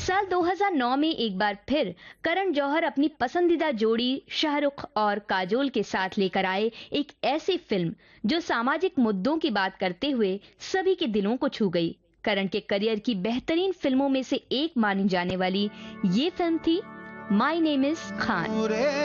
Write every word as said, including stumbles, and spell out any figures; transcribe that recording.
साल दो हज़ार नौ में एक बार फिर करण जौहर अपनी पसंदीदा जोड़ी शाहरुख और काजोल के साथ लेकर आए एक ऐसी फिल्म जो सामाजिक मुद्दों की बात करते हुए सभी के दिलों को छू गई। करण के करियर की बेहतरीन फिल्मों में से एक मानी जाने वाली ये फिल्म थी माय नेम इज खान।